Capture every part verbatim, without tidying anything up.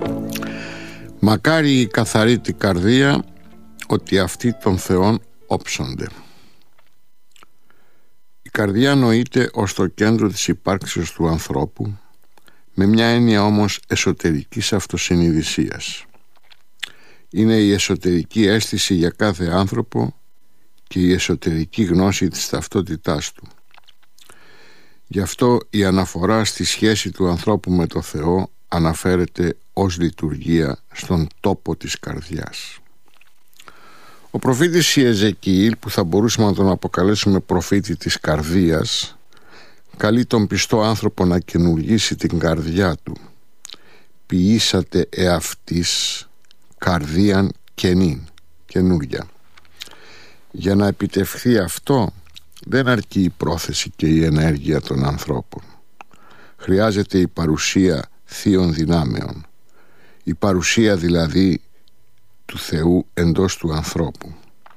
Μακάρι η καθαρή την καρδία, ότι αυτοί των Θεών όψονται. Η καρδιά νοείται ως το κέντρο της υπάρξεως του ανθρώπου, με μια έννοια όμως εσωτερικής αυτοσυνειδησίας. Είναι η εσωτερική αίσθηση για κάθε άνθρωπο και η εσωτερική γνώση της ταυτότητάς του. Γι' αυτό η αναφορά στη σχέση του ανθρώπου με το Θεό αναφέρεται ως λειτουργία στον τόπο της καρδιάς. Ο προφήτης Ιεζεκιήλ, που θα μπορούσαμε να τον αποκαλέσουμε προφήτη της καρδίας, καλεί τον πιστό άνθρωπο να καινουργήσει την καρδιά του. Ποιήσατε εαυτής καρδίαν καινήν, καινούρια. Για να επιτευχθεί αυτό δεν αρκεί η πρόθεση και η ενέργεια των ανθρώπων. Χρειάζεται η παρουσία θείων δυνάμεων, η παρουσία δηλαδή του Θεού εντός του ανθρώπου.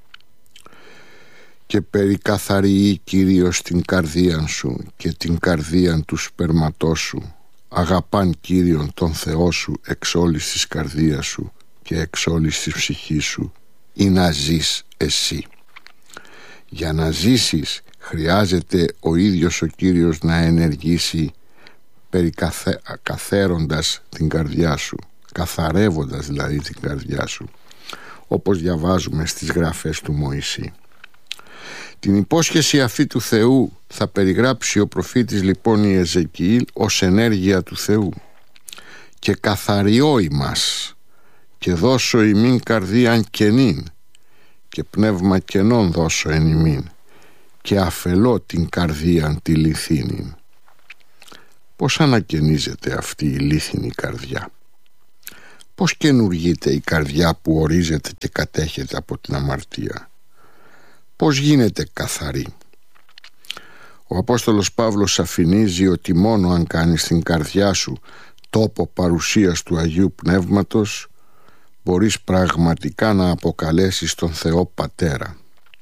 Και περικαθαριεί Κύριος την καρδίαν σου και την καρδίαν του σπερματός σου. Αγαπάν Κύριον τον Θεό σου εξ όλης της καρδίας σου και εξ όλης της ψυχής σου, ή να ζεις εσύ. Για να ζήσεις χρειάζεται ο ίδιος ο Κύριος να ενεργήσει περικαθαίροντας την καρδιά σου, καθαρεύοντας δηλαδή την καρδιά σου, όπως διαβάζουμε στις γραφές του Μωυσή. Την υπόσχεση αυτή του Θεού θα περιγράψει ο προφήτης λοιπόν Ιεζεκιήλ ως ενέργεια του Θεού. Και καθαριώ ημάς και δώσω ημίν καρδίαν καινήν και πνεύμα κενών δώσω εν ημίν και αφελώ την καρδίαν τη λιθίνην. Πώς ανακαινίζεται αυτή η λίθινη καρδιά? Πώς καινουργείται η καρδιά που ορίζεται και κατέχεται από την αμαρτία? Πώς γίνεται καθαρή? Ο Απόστολος Παύλος αφηνίζει ότι μόνο αν κάνεις την καρδιά σου τόπο παρουσίας του Αγίου Πνεύματος, μπορείς πραγματικά να αποκαλέσεις τον Θεό Πατέρα.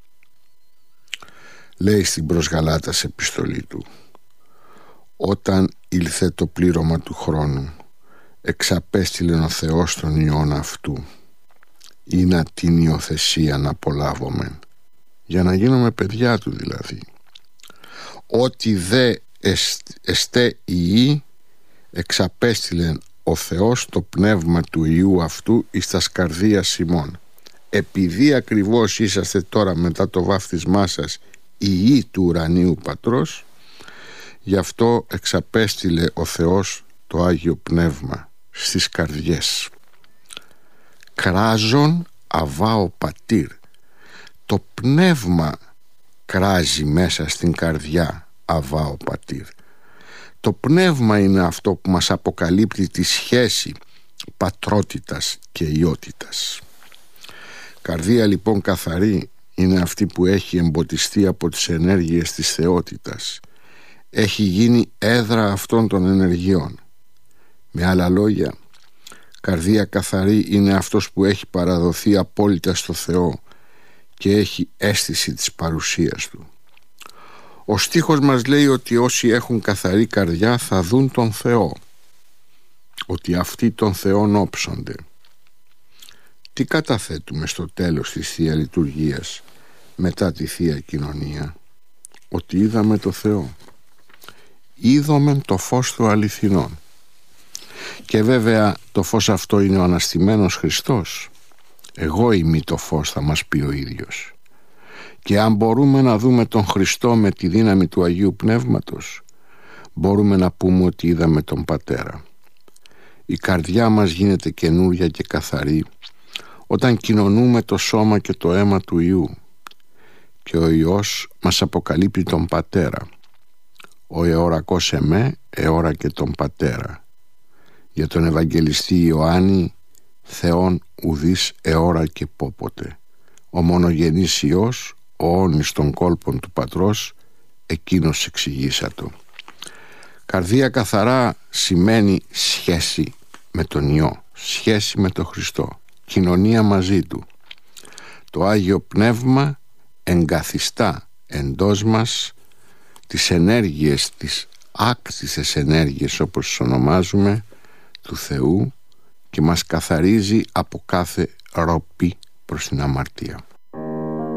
Λέει στην προς Γαλάτας επιστολή του: όταν ήλθε το πλήρωμα του χρόνου, εξαπέστειλεν ο Θεός τον Υιόν αυτού, ή να την υιοθεσία να απολάβομεν, για να γίνουμε παιδιά του δηλαδή. Ότι δε εστέ Υιή, εξαπέστειλεν ο Θεός το πνεύμα του Υιού αυτού εις τας καρδίας ημών. Επειδή ακριβώς είσαστε τώρα μετά το βάφτισμά σας Υιοί του ουρανίου Πατρός, γι' αυτό εξαπέστειλε ο Θεός το Άγιο Πνεύμα στις καρδιές. Κράζον αβάω πατήρ. Το πνεύμα κράζει μέσα στην καρδιά αβάω πατήρ. Το πνεύμα είναι αυτό που μας αποκαλύπτει τη σχέση πατρότητας και ιότητας. Καρδία λοιπόν καθαρή είναι αυτή που έχει εμποτιστεί από τις ενέργειες της θεότητας. Έχει γίνει έδρα αυτών των ενεργειών. Με άλλα λόγια, καρδία καθαρή είναι αυτός που έχει παραδοθεί απόλυτα στο Θεό και έχει αίσθηση της παρουσίας Του. Ο στίχος μας λέει ότι όσοι έχουν καθαρή καρδιά θα δουν τον Θεό, ότι αυτοί τον Θεόν όψονται. Τι καταθέτουμε στο τέλος της Θεία Λειτουργίας μετά τη Θεία Κοινωνία? Ότι είδαμε το Θεό. Είδομεν το φως του αληθινών. Και βέβαια το φως αυτό είναι ο αναστημένος Χριστός. Εγώ είμαι το φως, θα μας πει ο ίδιος. Και αν μπορούμε να δούμε τον Χριστό με τη δύναμη του Αγίου Πνεύματος, μπορούμε να πούμε ότι είδαμε τον Πατέρα. Η καρδιά μας γίνεται καινούρια και καθαρή όταν κοινωνούμε το σώμα και το αίμα του Υιού, και ο Υιός μας αποκαλύπτει τον Πατέρα. Ο εορακός εμέ εώρα και τον Πατέρα. Για τον Ευαγγελιστή Ιωάννη, Θεόν ουδείς εώρα και πόποτε. Ο μονογενής Υιός, ο όνης των κόλπων του Πατρός, εκείνος εξηγήσατο. Καρδία καθαρά σημαίνει σχέση με τον Υιό, σχέση με τον Χριστό, κοινωνία μαζί Του. Το Άγιο Πνεύμα εγκαθιστά εντός μας τις ενέργειες, τις άκτιστες ενέργειες όπως τις ονομάζουμε, του Θεού και μας καθαρίζει από κάθε ροπή προς την αμαρτία.